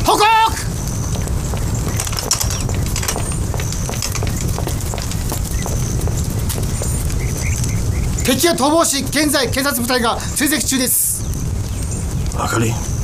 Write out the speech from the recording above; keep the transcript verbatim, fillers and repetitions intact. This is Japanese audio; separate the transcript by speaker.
Speaker 1: 報告。敵は逃亡し、現在警察部隊が追跡中です。
Speaker 2: あかり